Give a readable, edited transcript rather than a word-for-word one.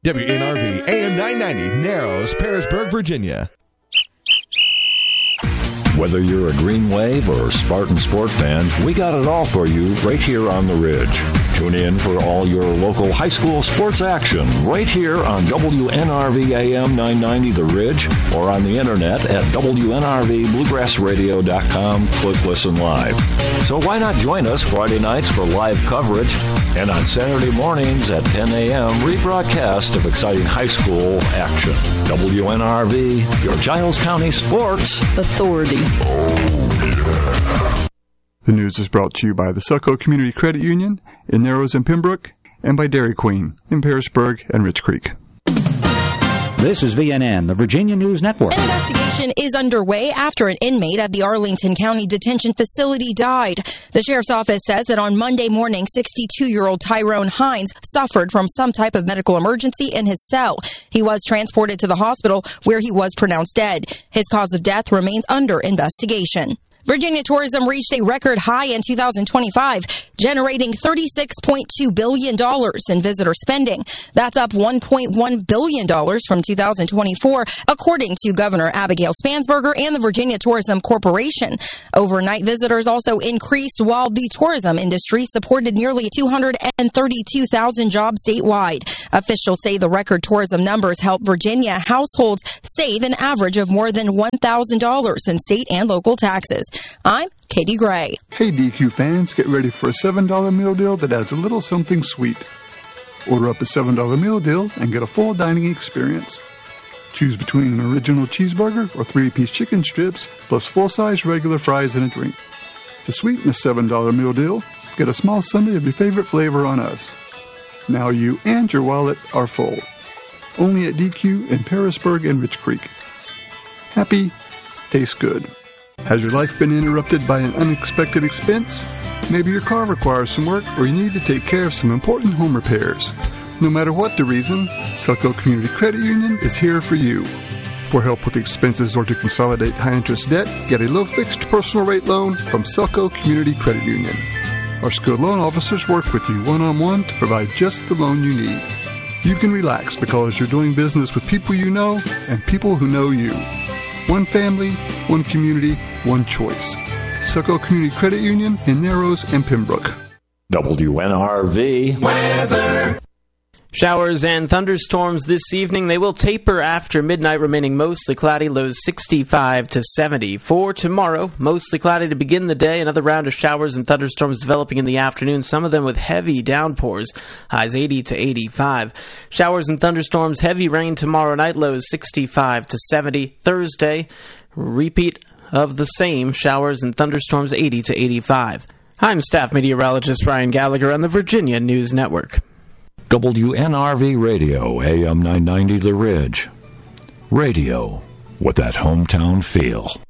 WNRV AM 990, Narrows, Pearisburg, Virginia. Whether you're a Green Wave or Spartan Sport fan, we got it all for you right here on the Ridge. Tune in for all your local high school sports action right here on WNRV AM 990 The Ridge or on the internet at WNRVBluegrassRadio.com. Click Listen Live. So why not join us Friday nights for live coverage and on Saturday mornings at 10 a.m. rebroadcast of exciting high school action. WNRV, your Giles County Sports Authority. The news is brought to you by the Succo Community Credit Union in Narrows and Pembroke and by Dairy Queen in Pearisburg and Rich Creek. This is VNN, the Virginia News Network. An investigation is underway after an inmate at the Arlington County Detention Facility died. The sheriff's office says that on Monday morning, 62-year-old Tyrone Hines suffered from some type of medical emergency in his cell. He was transported to the hospital where he was pronounced dead. His cause of death remains under investigation. Virginia tourism reached a record high in 2025, generating $36.2 billion in visitor spending. That's up $1.1 billion from 2024, according to Governor Abigail Spansberger and the Virginia Tourism Corporation. Overnight visitors also increased, while the tourism industry supported nearly 232,000 jobs statewide. Officials say the record tourism numbers help Virginia households save an average of more than $1,000 in state and local taxes. I'm Katie Gray. Hey DQ fans, get ready for a $7 meal deal that adds a little something sweet. Order up a $7 meal deal and get a full dining experience. Choose between an original cheeseburger or 3-piece chicken strips, plus full-size regular fries and a drink. To sweeten the $7 meal deal, get a small sundae of your favorite flavor on us. Now you and your wallet are full. Only at DQ in Pearisburg and Rich Creek. Happy, tastes good. Has your life been interrupted by an unexpected expense? Maybe your car requires some work or you need to take care of some important home repairs. No matter what the reason, Succo Community Credit Union is here for you. For help with expenses or to consolidate high-interest debt, get a low-fixed personal rate loan from Succo Community Credit Union. Our skilled loan officers work with you one-on-one to provide just the loan you need. You can relax because you're doing business with people you know and people who know you. One family, one community, one choice. Succo Community Credit Union in Narrows and Pembroke. WNRV weather. Showers and thunderstorms this evening. They will taper after midnight, remaining mostly cloudy, lows 65 to 70. For tomorrow, mostly cloudy to begin the day. Another round of showers and thunderstorms developing in the afternoon, some of them with heavy downpours, highs 80 to 85. Showers and thunderstorms, heavy rain tomorrow night, lows 65 to 70. Thursday, repeat of the same, showers and thunderstorms, 80 to 85. I'm staff meteorologist Ryan Gallagher on the Virginia News Network. WNRV Radio, AM 990 The Ridge. Radio with that hometown feel.